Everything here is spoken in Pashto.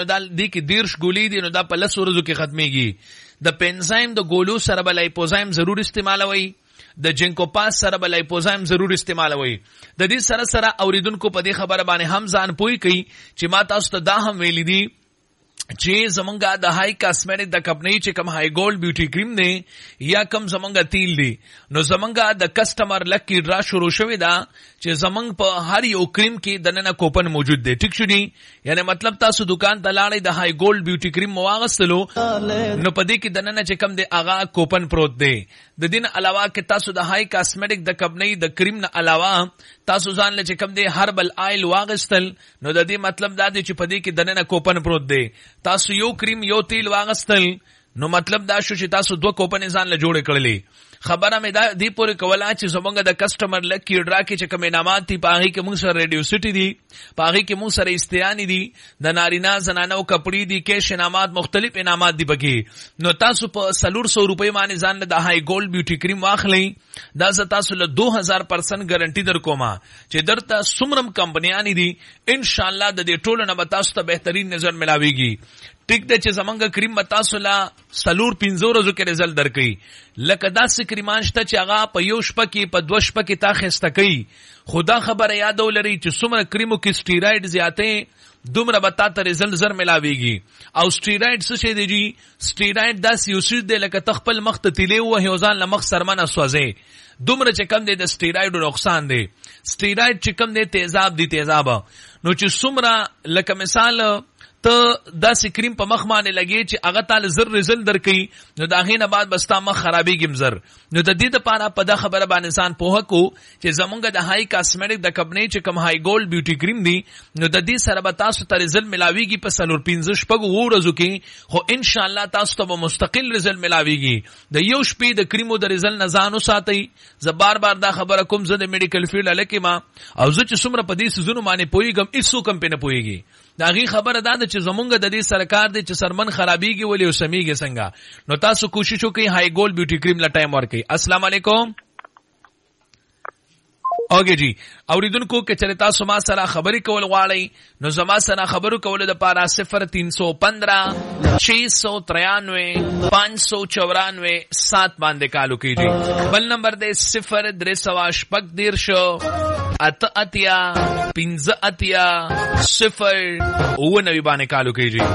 دا دی کې 10 ګولې دي، نو دا په 10 ورځو کې ختميږي. د پنزایم د ګولو سره به لایپوزایم ضرور استعمالوي، د جنکوپاس سره به لایپوزایم ضرور استعمالوي. د دې سره سره اوریدونکو په دې خبره باندې هم ځان پوي کوي چې ما تاسو ته دا هم ویلي دي چې زمونږه د هاي کاسمیټک د کمپنی چې کوم هاي ګولډ بیوټي کریم دی یا کوم زمونږه تیل دی، نو زمونږه د کسٹمر لکی ډرا شروع شوی دا چې زمونږ په هر یو کریم کې د نن کوپن موجود دی. ټیک شو دی، یعنی مطلب تاسو دکان ته لاړئ د هاي ګولډ بیوټي کریم واغستلو، نو په دې کې د نن چې کوم دی هغه کوپن پروت دی. د دین علاوه کې تاسو د هاي کاسمیټک د کمپنی د کریم نه علاوه تاسو ځان له چې کوم دی هربل آیل واغستل، نو د دې مطلب دا دی چې په دې کې د نن کوپن پروت دی. تاسو یو کریم یو تیل واغستل، نو مطلب دا شو چې تاسو 2 کوپن ځان له جوړ کړلې. خبره مې دا دی پورې کوله چې زمونږ د کسٹمر لکی ډرا کې چې کوم انعامات دي پاغي کې موږ سره ریډیو سټي دي، پاغي کې موږ سره استیانی دي، د نارینا زنانو کپڑی دي، کیش انعامات، مختلف انعامات دي پکې. نو تاسو په 400 روپۍ باندې ځان له د هاي ګولډ بیوټي کریم واخلئ. دا ز تاسو له 2000% ګارانټي در کومه چې درته سمرم کمپنیانی دي، ان شاء الله د دې ټولو نه به تاسو ته بهترین نظر ملاويږي. ټیک ده چې زمونږ کریم به تاسو لا 4-5 ورځو کې رزلټ درکړي. لکه داسې کریمان شته چې هغه په 1 شپه کې په 2 شپه کې تا خسته کوي. خدا خبره یاد ولرئ چې څومره کریمو کې سټیراید زیاتې دومره به تا ته رزلټ زر ملاويږي. او سټیراید څه شی دی جی؟ سټیراید داسې یو شی دی لکه تخپل مخ ته تیلې وهي او ځان له مخ سرمنه سوځي. دومره چې کم دی د سټیراید نقصان دی. سټیراید چې کم دی تیزاب دی، تیزاب. نو چې څومره لکه مثال ته داسې کریم په مخ باندې لګي چې هغه تعالی زر رزلټ درکړي، نو دا غینه بعد بستا مخ خرابېږي زر. نو د دې لپاره په دا خبره باندې انسان پوهه کو چې زمونږ د هاي کاسمیټک د کمپنی چې کوم هاي ګولډ بیوټي کریم دی، نو د دې سره به تاسو ته رزلټ ملاويږي په 4-5 ورځو کې. خو ان شاء الله تاسو ته مستقل رزلټ ملاويږي. د یو شپې د کریمو د رزلټ نه ځان وساتئ. زه بار دا خبره کوم، زه د میډیکل فیلډ الکه ما او زه چې څومره په دې سيزونو باندې پويګم هیڅ کم پنه پويږي. دا غي خبره ده چې زمونږ د دې سرکار دې چې سرمن خرابيږي ولې او سميږي څنګه. نو تاسو کوشش وکړئ هاي ګولډ بیوټي کریم لا ټایم ورکړئ. السلام علیکم. اوګه جی اوریدونکو کې چرته تاسو ما سره خبرې کول غواړئ، نو زما سره خبرو کول د پاره 0315 693 594 7 باندې کالو کیږي. بل نمبر دې 0315 اتیا 15 اتیا 0 او 9 باندې کالو کیږي.